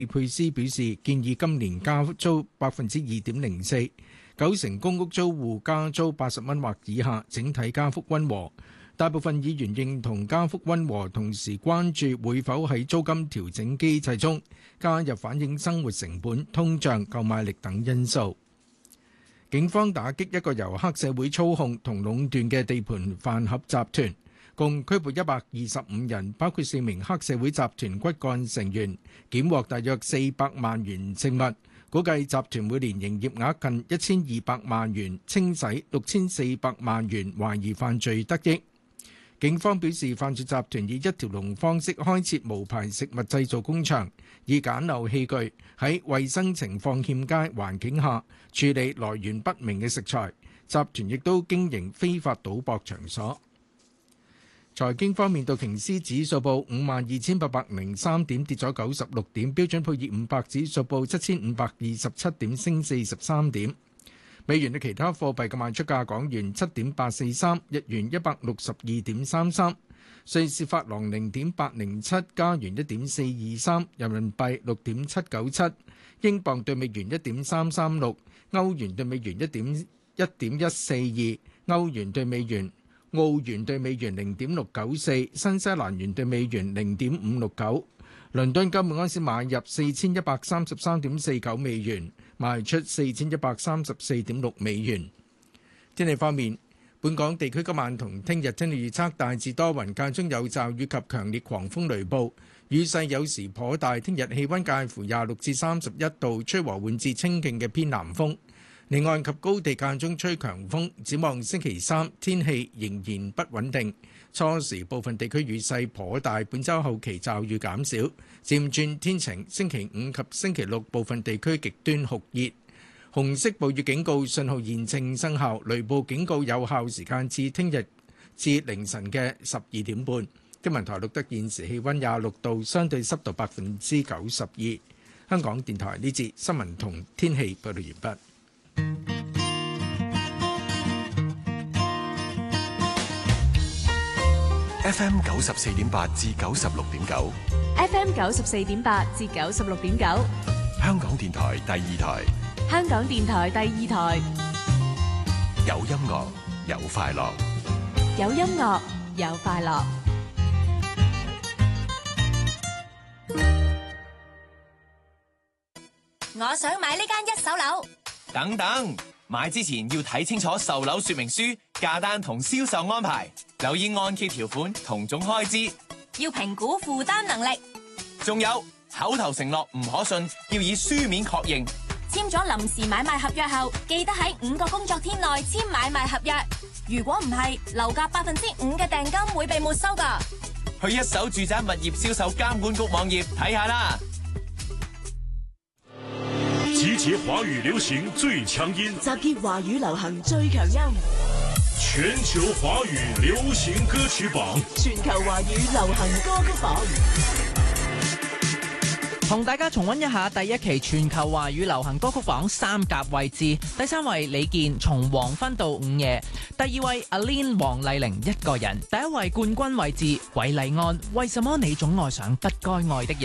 佩斯表示，建議今年加租2.04%， 90%公屋租戶加租80蚊或以下，整體加幅溫和。大部分議員認同加幅溫和，同時關注會否喺租金調整機制中加入反映生活成本、通脹、購買力等因素。警方打擊一個由黑社會操控同壟斷嘅地盤飯盒集團，共拘捕125人，包括4名黑社會集團骨幹成員，檢獲大約400萬元證物，估計集團每年營業額近1200萬元，清洗6400萬元，懷疑犯罪得益。警方表示，犯罪集團以一條龍方式開設無牌食物製造工場，以簡陋器具喺衛生情況欠佳環境下處理來源不明嘅食材。集團亦都經營非法賭博場所。財經方面，道瓊斯指數報52,803點，跌咗96點；標準普爾500指數報7,527點，升43點。美元對其他貨幣嘅賣出價：港元7.843，日元162.33，瑞士法郎0.807，加元1.423，人民幣6.797，英鎊對美元1.336，歐元對美元1.142，澳元對美元0.694，新西蘭元對美元0.569。倫敦金每安士買入4133.49美元，賣出4134.6美元。天氣方面，本港地區今晚同聽日天氣預測大致多雲，間中有驟雨及強烈狂風雷暴，雨勢有時頗大。聽日氣溫介乎26至31度，吹和緩至清勁嘅偏南風。離岸及高地間中吹強風。展望星期三，天氣仍然不穩定。初時部分地區雨勢頗大，本週後期驟雨減少，漸轉天晴。星期五及星期六部分地區極端酷熱，紅色暴雨警告信號現正生效，雷暴警告有效時間至聽日至凌晨嘅12點半。天文台錄得現時氣溫26度，相對濕度92%。香港電台呢節新聞同天氣報道完畢。 FM 94.8至96.9 ，FM 94.8至96.9， 香港電台第二台， 香港電台第二台， 有音樂有快樂， 有音樂有快樂。 我想買呢間一手樓。 等等，買之前要睇清楚售樓說明書、價單同銷售安排，留意按揭條款同總開支， 要評估負擔能力。 仲有口頭承諾唔可信，要以書面確認。 簽咗臨時買賣合約後，記得喺5個工作天內簽買賣合約。如果唔係，樓價5%嘅訂金會被沒收㗎。 去一手住宅物業銷售監管局網頁睇下啦。 集結華語流行最強音， 集結華語流行最強音， 全球華語流行歌曲榜， 全球華語流行歌曲榜。 同大家重溫一下第一期全球華語流行歌曲榜3甲位置。第3位李健從黃昏到午夜，第2位阿 Lin 黃麗玲一個人，第1位冠軍位置韋禮安為什麼你總愛上不該愛的人。